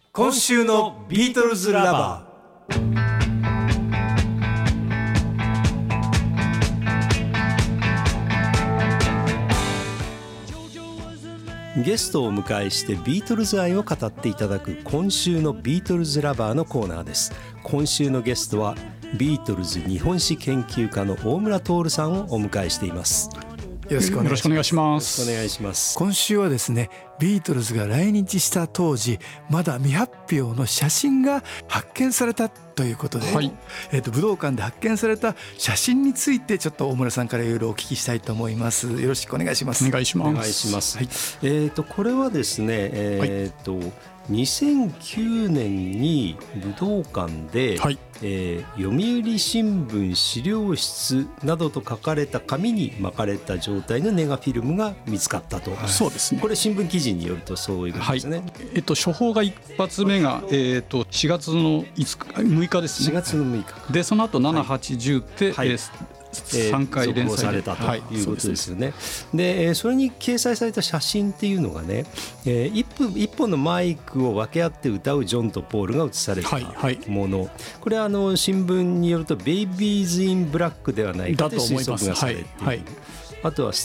今週のビートルズラバー。ゲストをお迎えしてビートルズ愛を語っていただく今週のビートルズラバーのコーナーです。今週のゲストはビートルズ日本史研究家の大村徹さんをお迎えしています。 よろしくお願いします。 よろしくお願いします。 今週はですね、ビートルズが来日した当時まだ未発表の写真が発見されたということで、はい、武道館で発見された写真についてちょっと大村さんからいろいろお聞きしたいと思います。よろしくお願いします。 お願いします。はい、これはですね、2009年に武道館で、はい、読売新聞資料室などと書かれた紙に巻かれた状態のネガフィルムが見つかったと、はい、そうですね。これ新聞記事によるとそういうことですね。 はい、処方が一発目が、4月の6日ですね。 4月の6日で、その後7、8、10で、はい、3回連載されたということですよね。で、それに掲載された写真っていうのがね、一本のマイクを分け合って歌うジョンとポールが写されたもの、はいはい、これは新聞によるとベイビーズ・イン・ブラックではないかと推測がされている。あとは